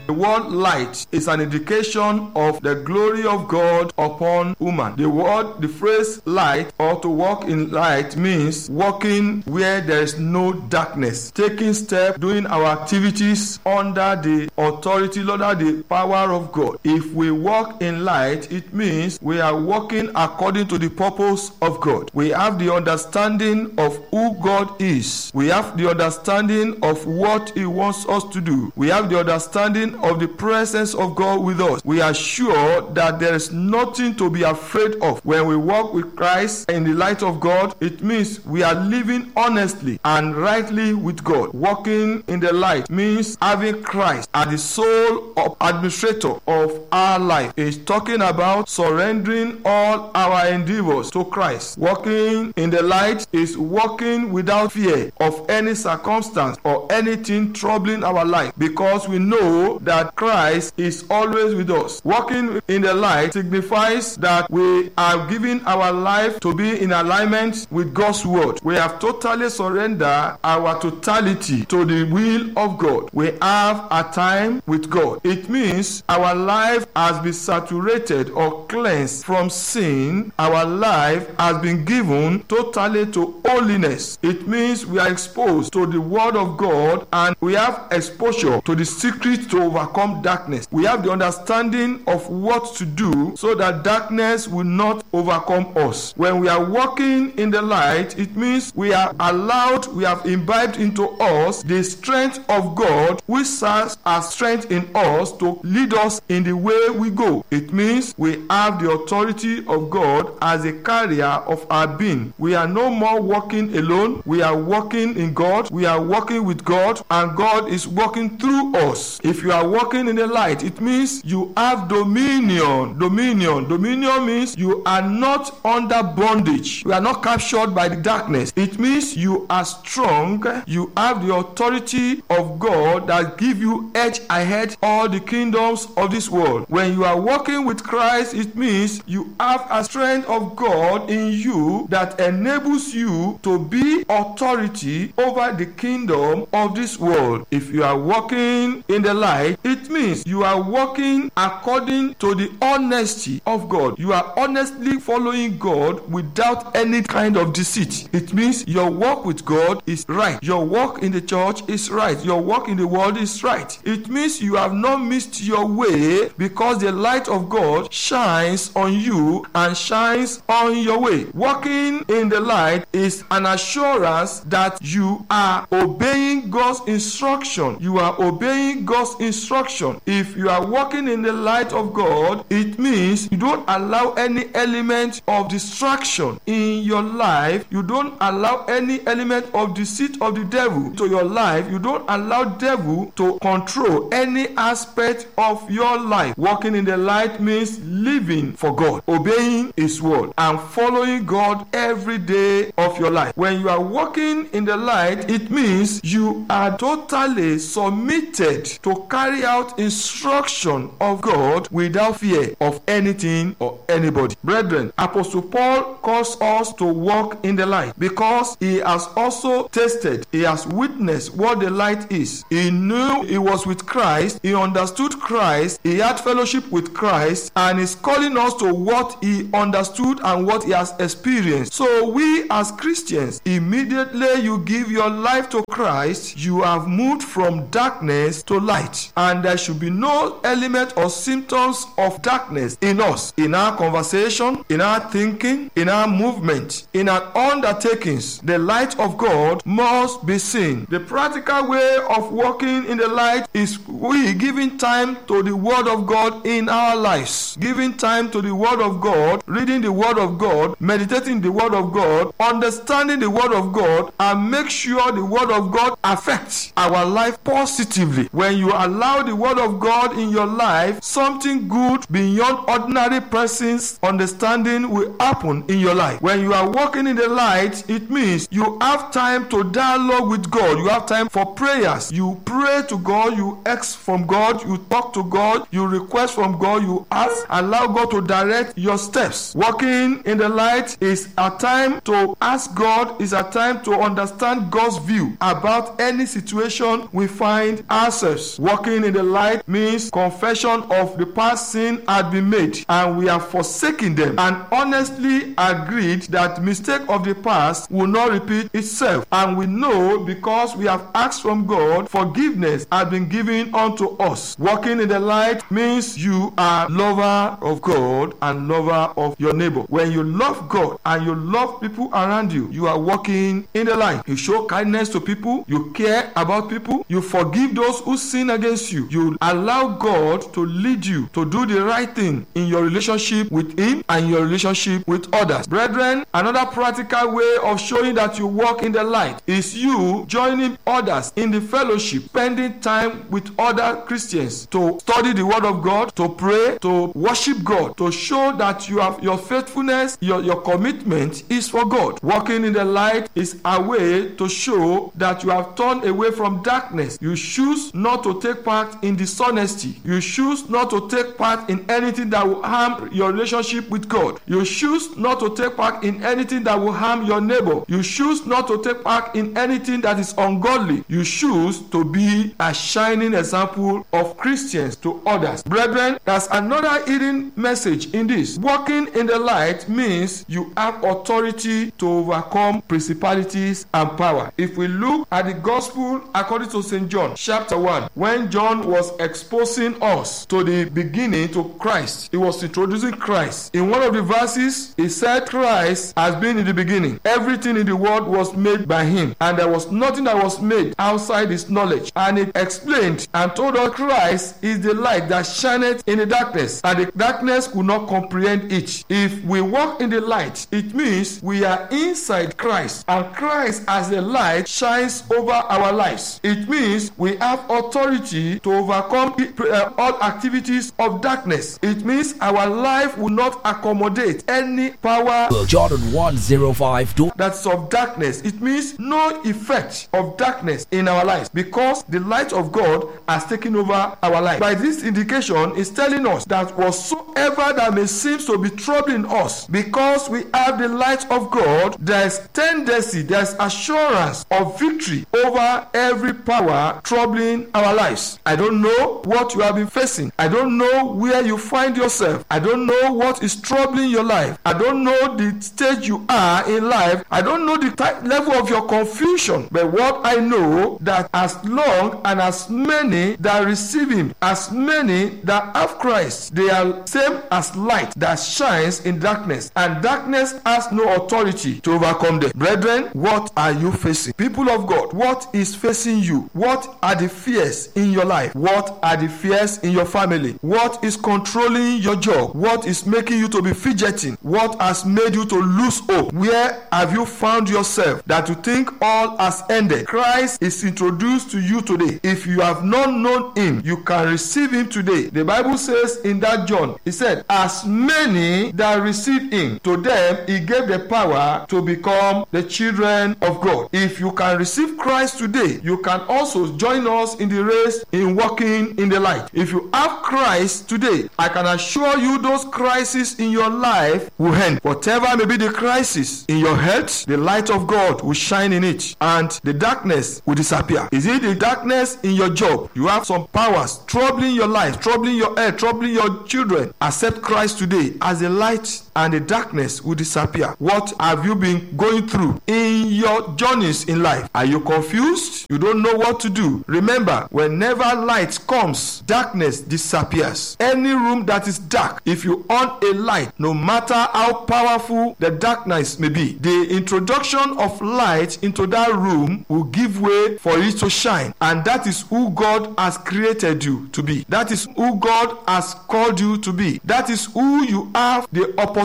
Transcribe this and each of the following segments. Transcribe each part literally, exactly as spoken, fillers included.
The word light is an indication of the glory of God upon woman. The word, the phrase light, or to walk in light, means walking where there is no darkness, taking steps, doing our activities under the authority, under the power of God. If we walk in light, it means we are walking according to the purpose of God. We have the understanding of who God is. We have the understanding of what He wants us to do. We have the understanding of the presence of God with us. We are sure that there is nothing to be afraid of. When we walk with Christ in the light of God, it means we are living honestly and rightly with God. Walking in the light means having Christ as the sole administrator of our life. It's talking about surrendering all our endeavors to Christ. Walking in the light is walking without fear of any circumstance or anything troubling our life, because we know that Christ is always with us. Walking in the light signifies that we are giving our life to be in alignment with God's word. We have totally surrendered our totality to the will of God. We have a time with God. It means our life has been saturated or cleansed from sin. Our life has been given totally to holiness. It means we are exposed to the word of God, and we have exposure to the secret to overcome darkness. We have the understanding of what to do so that darkness will not overcome us. When we are walking in the light, it means we are allowed, we have imbibed into us the strength of God, which serves as strength in us to lead us in the way we go. It means we have the authority of God as a carrier of our being. We are no more walking alone. We are walking in God. We are walking with God, and God is walking through us. If you are walking in the light, it means you have dominion. Dominion. Dominion means you are not under bondage. You are not captured by the darkness. It means you are strong. You have the authority of God that give you edge ahead all the kingdoms of this world. When you are walking with Christ, it means you have a strength of God in you that enables you to be authority over the kingdom of this world. If you are walking in the light, it means you are walking according to the honesty of God. You are honestly following God without any kind of deceit. It means your walk with God is right. Your walk in the church is right. Your walk in the world is right. It means you have not missed your way, because the light of God shines on you and shines on your way. Walking in the light is an assurance that you are obeying God's instruction. You are obeying God's instruction. If you are walking in the light of God, it means you don't allow any element of distraction in your life. You don't allow any element of deceit of the devil to your life. You don't allow devil to control any aspect of your life. Walking in the light means living for God, obeying His word, and following God every day of your life. When you are walking in the light, it means you are totally submitted to carry out instruction of God without fear of anything or anybody. Brethren, Apostle Paul calls us to walk in the light because he has also tasted, he has witnessed what the light is. He knew he was with Christ, he understood Christ, he had fellowship with Christ, and is calling us to what he understood and what he has experienced. So we as Christians, immediately you give your life to Christ, you have moved from darkness to light, and there should be no element or symptoms of darkness in us, in our conversation, in our thinking, in our movement, in our undertakings. The light of God must be seen. The practical way of walking in the light is we giving time to the word of God in our lives, giving time to the word of God, reading the word of God, meditating the word of God, understanding the word of God, and make sure the word of God affects our life positively. When you allow the word of God in your life, something good beyond beyond ordinary person's understanding will happen in your life. When you are walking in the light, it means you have time to dialogue with God. You have time for prayers. You pray to God, you ask from God, you talk to God, you request from God, you ask, allow God to direct your steps. Walking in the light is a time to ask God, is a time to understand God's view about any situation we find ourselves. Walking in the light means confession of the past sin had been made and we have forsaken them and honestly agreed that mistake of the past will not repeat itself. And we know because we have asked from God, forgiveness has been given unto us. Walking in the light means you are lover of God and lover of your neighbor. When you love God and you love people around you, you are walking in the light. You show kindness to people, you care about people, you forgive those who sin against you. You allow God to lead you to do the right thing in your relationship with Him and your relationship with others. Brethren, another practical way of showing that you walk in the light is you joining others in the fellowship, spending time with other Christians to study the Word of God, to pray, to worship God, to show that you have your faithfulness, your, your commitment is for God. Walking in the light is a way to show that you have turned away from darkness. You choose not to take part in dishonesty. You choose not to take part in anything that will harm your relationship with God. You choose not to take part in anything that will harm your neighbor. You choose not to take part in anything that is ungodly. You choose to be a shining example of Christians to others. Brethren, there's another hidden message in this. Walking in the light means you have authority to overcome principalities and power. If we look at the gospel according to Saint John chapter one, when John was exposing us to the beginning to Christ, he was introducing Christ. In one of the verses, he said Christ has been in the beginning. Everything in the world was made by him, and there was nothing that was made outside his knowledge. And he explained and told us Christ is the light that shineth in the darkness, and the darkness could not comprehend it. If we walk in the light, it means we are inside Christ, and Christ as the light shines over our lives. It means we have authority to overcome all activities of darkness. It means our life will not accommodate any power Jordan one oh five that's of darkness. It means no effect of darkness in our lives because the light of God has taken over our life. By this indication is telling us that whatsoever that may seem to be troubling us, because we have the light of God, there's tendency, there's assurance of victory over every power troubling our lives. I don't know what you have been facing. I don't know where you find yourself. I don't know what is troubling your life. I don't know the stage you are in life. I don't know the type, level of your confusion. But what I know, that as long and as many that receive Him, as many that have Christ, they are same as light that shines in darkness, and darkness has no authority to overcome them. Brethren, what are you facing? People of God, what is facing you? What are the fears in your life? What are the fears in your family? What is controlling your job? What is making you to be fidgeting? What has made you to lose hope? Where have you found yourself that you think all has ended? Christ is introduced to you today. If you have not known Him, you can receive Him today. The Bible says in that John, it said, as many that receive Him, to them He gave the power to become the children of God. If you can receive Christ today, you can also join us in the race in walking in the light. If you have Christ today, I can assure you those crises in your life will end. Whatever may be the crisis in your health, the light of God will shine in it and the darkness will disappear. Is it the darkness in your job? You have some powers troubling your life, troubling your health, troubling your children. Accept Christ today as the light and the darkness will disappear. What have you been going through in your journeys in life? Are you confused? You don't know what to do? Remember, whenever light comes, darkness disappears. Any room that is dark, if you on a light, no matter how powerful the darkness may be, the introduction of light into that room will give way for it to shine. And that is who God has created you to be. That is who God has called you to be. That is who you have the opportunity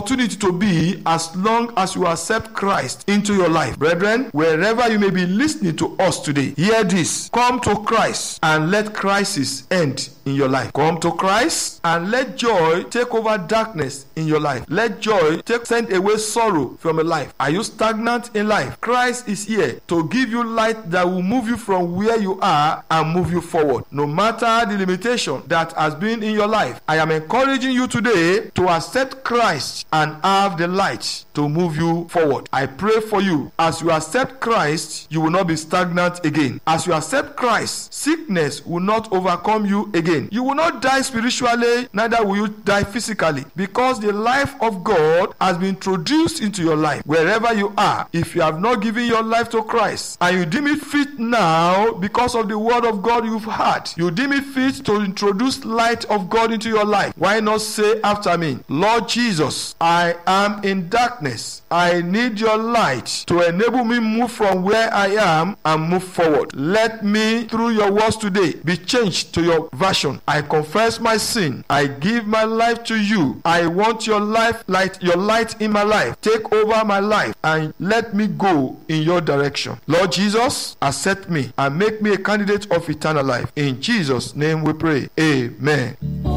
opportunity to be as long as you accept Christ into your life. Brethren, wherever you may be listening to us today, hear this. Come to Christ and let crisis end in your life. Come to Christ and let joy take over darkness in your life. Let joy take send away sorrow from your life. Are you stagnant in life? Christ is here to give you light that will move you from where you are and move you forward. No matter the limitation that has been in your life, I am encouraging you today to accept Christ and have the light to move you forward. I pray for you. As you accept Christ, you will not be stagnant again. As you accept Christ, sickness will not overcome you again. You will not die spiritually, neither will you die physically, because the life of God has been introduced into your life. Wherever you are, if you have not given your life to Christ and you deem it fit now because of the word of God you've heard, you deem it fit to introduce light of God into your life, why not say after me, Lord Jesus, I am in darkness. I need your light to enable me move from where I am and move forward. Let me, through your words today, be changed to your version. I confess my sin. I give my life to you. I want your life, light, your light in my life. Take over my life and let me go in your direction. Lord Jesus, accept me and make me a candidate of eternal life. In Jesus' name we pray. Amen.